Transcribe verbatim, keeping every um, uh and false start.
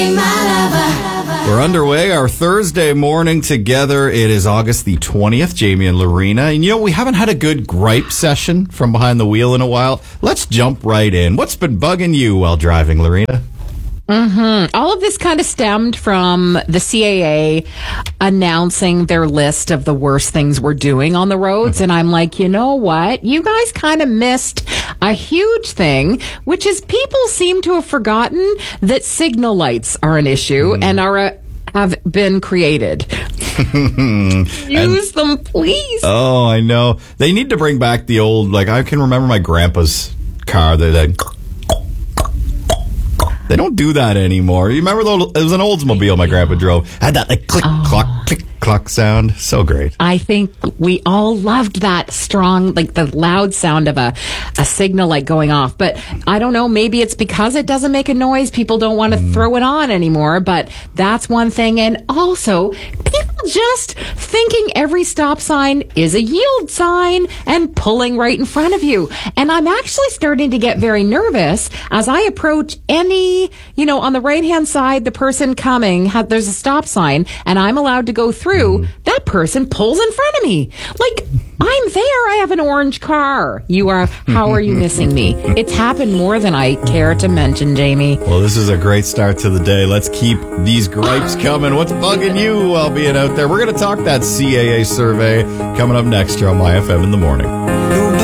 We're underway our Thursday morning together. It is August the twentieth, Jamie and Lorena. And you know, we haven't had a good gripe session from behind the wheel in a while. Let's jump right in. What's been bugging you while driving, Lorena? Mm-hmm. All of this kind of stemmed from the C A A announcing their list of the worst things we're doing on the roads. And I'm like, you know what? You guys kind of missed a huge thing, which is people seem to have forgotten that signal lights are an issue mm. and are a, have been created. Use them, please. Oh, I know. They need to bring back the old, like, I can remember my grandpa's car. They're like... They don't do that anymore. You remember the old, it was an Oldsmobile my grandpa drove. Had that like click, oh. clock, click, clock sound. So great. I think we all loved that strong, like the loud sound of a, a signal light going off. But I don't know, maybe it's because it doesn't make a noise. People don't want to mm. throw it on anymore. But that's one thing. And also, people just thinking every stop sign is a yield sign and pulling right in front of you. And I'm actually starting to get very nervous as I approach any, you know, on the right-hand side, the person coming, have, there's a stop sign, and I'm allowed to go through. That person pulls in front of me. Like, I'm there. I have an orange car. You are, how are you missing me? It's happened more than I care to mention, Jamie. Well, this is a great start to the day. Let's keep these gripes coming. What's bugging you while being out there? We're going to talk that C A A survey coming up next here on Y F M in the morning.